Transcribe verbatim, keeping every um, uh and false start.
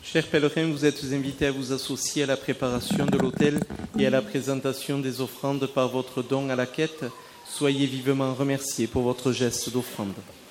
Chers pèlerins, vous êtes invités à vous associer à la préparation de l'autel et à la présentation des offrandes par votre don à la quête. Soyez vivement remerciés pour votre geste d'offrande.